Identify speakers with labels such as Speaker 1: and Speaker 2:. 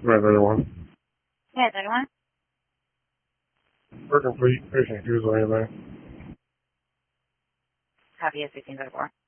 Speaker 1: Right, 31.
Speaker 2: Yeah, 31.
Speaker 1: For complete, patient accused of anything.
Speaker 2: Copy of 1634.